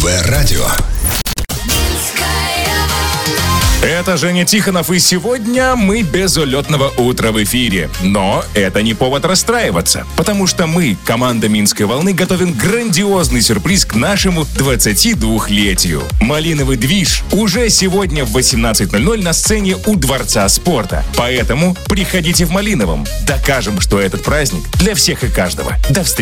МВ-радио. Это Женя Тихонов, и сегодня мы без улетного утра в эфире. Но это не повод расстраиваться, потому что мы, команда Минской волны, готовим грандиозный сюрприз к нашему 22-летию. Малиновый движ уже сегодня в 18:00 на сцене у Дворца спорта. Поэтому приходите в Малиновом. Докажем, что этот праздник для всех и каждого. До встречи.